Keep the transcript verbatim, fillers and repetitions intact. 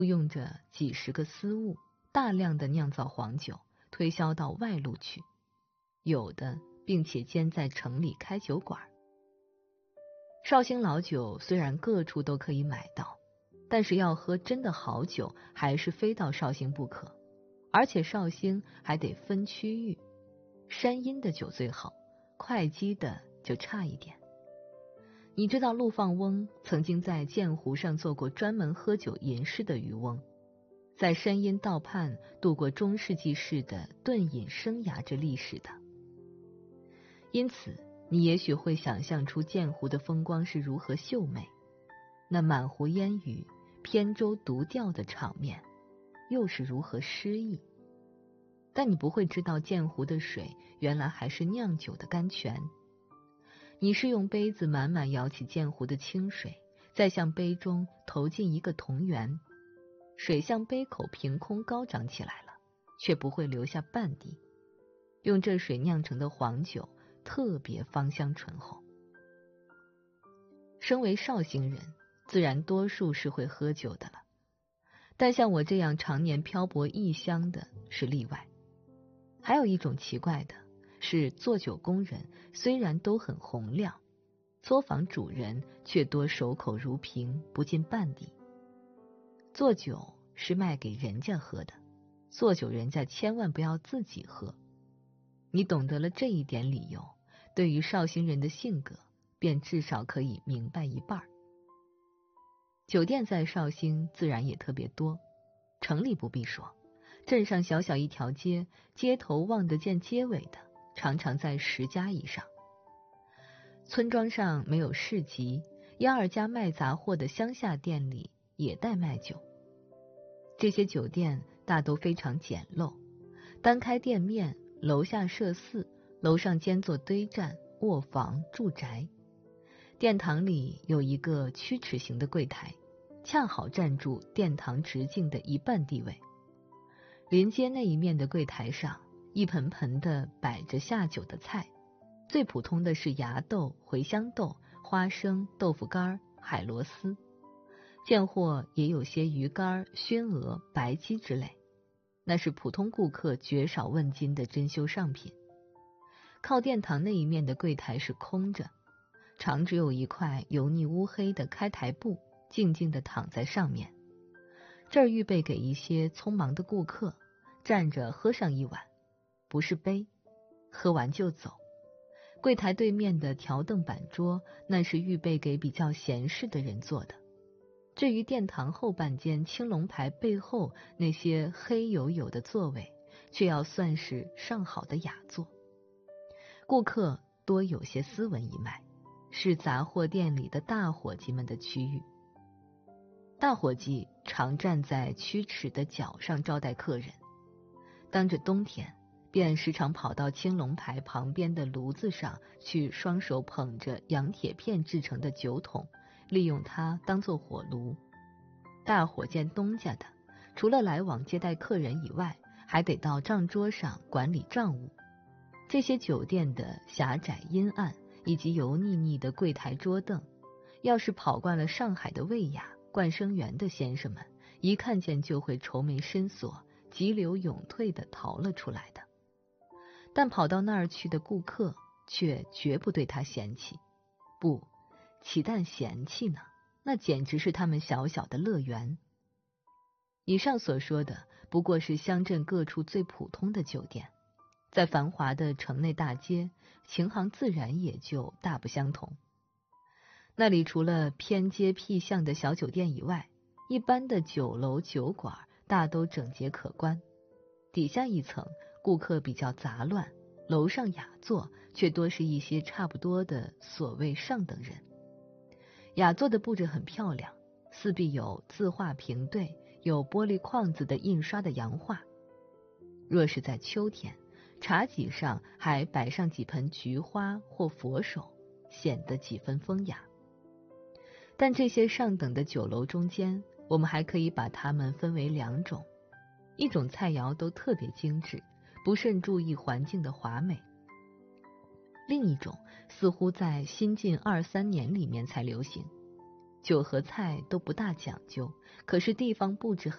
用着几十个私物，大量的酿造黄酒，推销到外陆去，有的并且兼在城里开酒馆。绍兴老酒虽然各处都可以买到，但是要喝真的好酒，还是非到绍兴不可。而且绍兴还得分区域，山阴的酒最好，会稽的就差一点。你知道陆放翁曾经在鉴湖上做过专门喝酒吟诗的渔翁，在山阴道畔度过中世纪式的顿饮生涯之历史的。因此你也许会想象出鉴湖的风光是如何秀美，那满湖烟雨，扁舟独钓的场面又是如何诗意。但你不会知道鉴湖的水原来还是酿酒的甘泉。你是用杯子满满舀起鉴湖的清水，再向杯中投进一个铜圆，水向杯口凭空高涨起来了，却不会留下半滴。用这水酿成的黄酒特别芳香醇厚。身为绍兴人，自然多数是会喝酒的了，但像我这样常年漂泊异乡的是例外。还有一种奇怪的是，做酒工人虽然都很洪亮，作坊主人却多守口如瓶，不进半滴。做酒是卖给人家喝的，做酒人家千万不要自己喝。你懂得了这一点理由，对于绍兴人的性格便至少可以明白一半。酒店在绍兴自然也特别多，城里不必说，镇上小小一条街，街头望得见街尾的常常在十家以上。村庄上没有市集，一二家卖杂货的乡下店里也带卖酒。这些酒店大都非常简陋，单开店面，楼下设寺，楼上兼作堆栈、卧房、住宅。殿堂里有一个曲尺形的柜台，恰好占住殿堂直径的一半地位。临街那一面的柜台上，一盆盆的摆着下酒的菜，最普通的是芽豆、茴香豆、花生、豆腐干、海螺丝，见货也有些鱼干、熏鹅、白鸡之类，那是普通顾客绝少问津的珍馐上品。靠殿堂那一面的柜台是空着，常只有一块油腻乌黑的开台布静静地躺在上面，这儿预备给一些匆忙的顾客站着喝上一碗，不是杯，喝完就走。柜台对面的条凳板桌，那是预备给比较闲适的人坐的。至于殿堂后半间青龙牌背后那些黑黝黝的座位，却要算是上好的雅座。顾客多有些斯文一脉，是杂货店里的大伙计们的区域。大伙计常站在曲尺的角上招待客人，当着冬天便时常跑到青龙牌旁边的炉子上去，双手捧着洋铁片制成的酒桶，利用它当作火炉。大伙见东家的，除了来往接待客人以外，还得到账桌上管理账务。这些酒店的狭窄阴暗以及油腻腻的柜台桌凳，要是跑惯了上海的魏雅、冠生园的先生们，一看见就会愁眉深锁，急流勇退地逃了出来的。但跑到那儿去的顾客却绝不对他嫌弃，不，岂但嫌弃呢，那简直是他们小小的乐园。以上所说的不过是乡镇各处最普通的酒店，在繁华的城内大街，情行自然也就大不相同。那里除了偏街僻巷的小酒店以外，一般的酒楼酒馆大都整洁可观。底下一层顾客比较杂乱，楼上雅座却多是一些差不多的所谓上等人。雅座的布置很漂亮，四壁有字画平对，有玻璃框子的印刷的洋画。若是在秋天，茶几上还摆上几盆菊花或佛手，显得几分风雅。但这些上等的酒楼中间，我们还可以把它们分为两种，一种菜肴都特别精致，不甚注意环境的华美；另一种似乎在新近二三年里面才流行，酒和菜都不大讲究，可是地方布置很